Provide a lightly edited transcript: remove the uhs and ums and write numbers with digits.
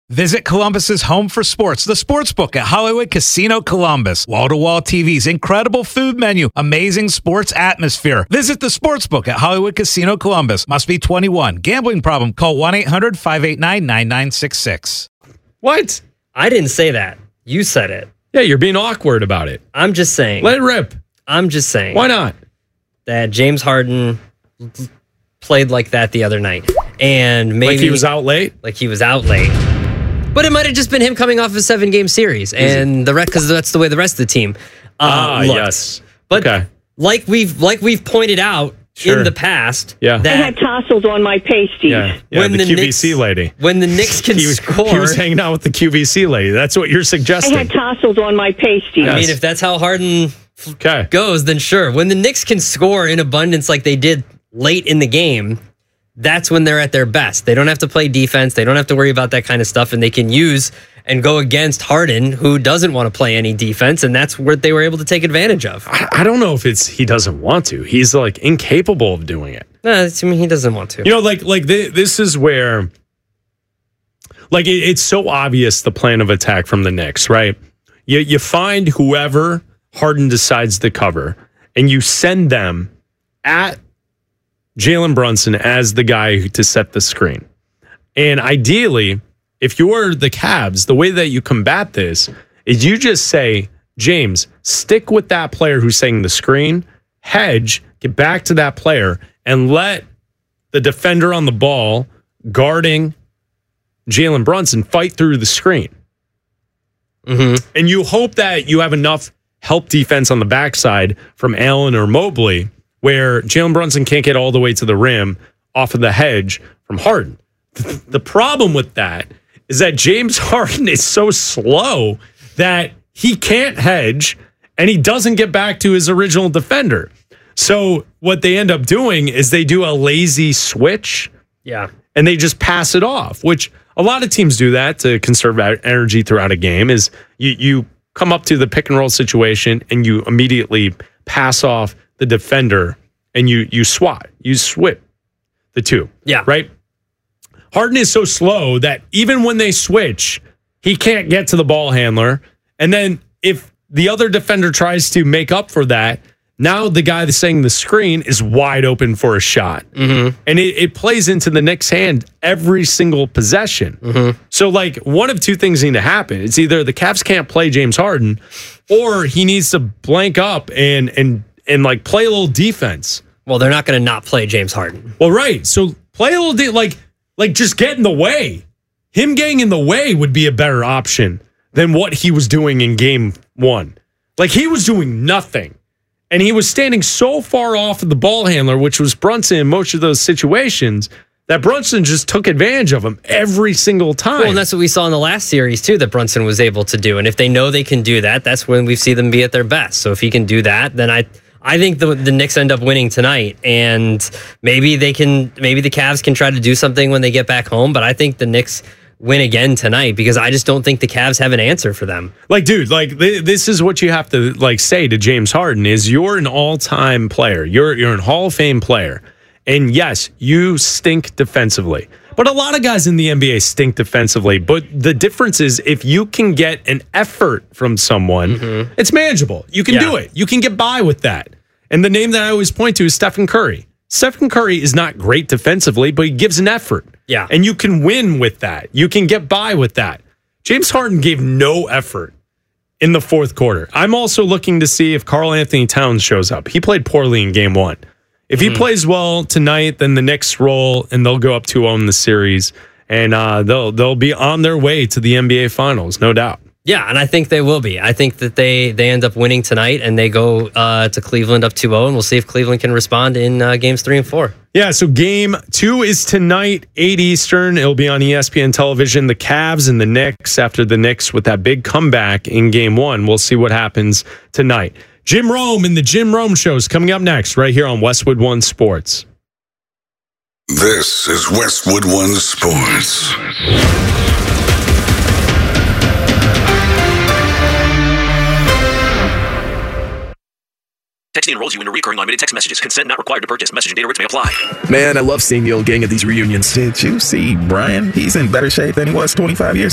Visit Columbus's home for sports, the Sportsbook at Hollywood Casino Columbus. Wall-to-wall TVs, incredible food menu, amazing sports atmosphere. Visit the Sportsbook at Hollywood Casino Columbus. Must be 21. Gambling problem? Call 1-800-589-9966. What? I didn't say that. You said it. Yeah, you're being awkward about it. I'm just saying. Let it rip. I'm just saying. Why not? That James Harden played like that the other night. And maybe... Like he was out late? Like he was out late. But it might have just been him coming off a 7-game series, and the rest, because that's the way the rest of the team looked. Yes. But okay. like we've pointed out in the past, that I had tassels on my pasties. Yeah, when the QVC Knicks, lady. When the Knicks can score, he was hanging out with the QVC lady. That's what you're suggesting. I had tassels on my pasties. I mean, if that's how Harden goes, then sure. When the Knicks can score in abundance like they did late in the game, that's when they're at their best. They don't have to play defense. They don't have to worry about that kind of stuff, and they can use and go against Harden, who doesn't want to play any defense, and that's what they were able to take advantage of. I don't know if he doesn't want to. He's like incapable of doing it. No, I mean, he doesn't want to. You know, this is where, like, it's so obvious the plan of attack from the Knicks, right? You find whoever Harden decides to cover, and you send them at Jalen Brunson as the guy to set the screen. And ideally, if you're the Cavs, the way that you combat this is you just say, James, stick with that player who's setting the screen, hedge, get back to that player, and let the defender on the ball guarding Jalen Brunson fight through the screen. Mm-hmm. And you hope that you have enough help defense on the backside from Allen or Mobley where Jalen Brunson can't get all the way to the rim off of the hedge from Harden. The problem with that is that James Harden is so slow that he can't hedge and he doesn't get back to his original defender. So what they end up doing is they do a lazy switch. Yeah. And they just pass it off, which a lot of teams do that to conserve energy throughout a game is you come up to the pick and roll situation and you immediately pass off the defender and you swap the two. Yeah. Right? Harden is so slow that even when they switch, he can't get to the ball handler. And then if the other defender tries to make up for that, now the guy that's setting the screen is wide open for a shot. Mm-hmm. And it plays into the Knicks' hand every single possession. Mm-hmm. So, like, one of two things need to happen. It's either the Cavs can't play James Harden or he needs to blank up and like play a little defense. Well, they're not going to not play James Harden. Well, right. So play a little like just get in the way. Him getting in the way would be a better option than what he was doing in game one. Like, he was doing nothing. And he was standing so far off of the ball handler, which was Brunson in most of those situations, that Brunson just took advantage of him every single time. Well, and that's what we saw in the last series, too, that Brunson was able to do. And if they know they can do that, that's when we see them be at their best. So if he can do that, then I think the Knicks end up winning tonight. And maybe the Cavs can try to do something when they get back home. But I think the Knicks win again tonight because I just don't think the Cavs have an answer for them. Like, dude, like this is what you have to like say to James Harden is you're an all-time player. You're an Hall of Fame player. And yes, you stink defensively. But a lot of guys in the NBA stink defensively. But the difference is if you can get an effort from someone, it's manageable. You can do it. You can get by with that. And the name that I always point to is Stephen Curry. Stephen Curry is not great defensively, but he gives an effort. Yeah. And you can win with that. You can get by with that. James Harden gave no effort in the fourth quarter. I'm also looking to see if Karl Anthony Towns shows up. He played poorly in game one. If he plays well tonight, then the Knicks roll and they'll go up 2-0 in the series. And they'll be on their way to the NBA Finals, no doubt. Yeah, and I think they will be. I think that they end up winning tonight and they go to Cleveland up 2-0, and we'll see if Cleveland can respond in games 3 and 4. Yeah, so game 2 is tonight, 8 Eastern. It'll be on ESPN television. The Cavs and the Knicks after the Knicks with that big comeback in game 1. We'll see what happens tonight. Jim Rome and the Jim Rome Show is coming up next right here on Westwood One Sports. This is Westwood One Sports. Texting enrolls you into recurring automated text messages. Consent not required to purchase. Message and data rates may apply. Man, I love seeing the old gang at these reunions. Did you see Brian? He's in better shape than he was 25 years ago.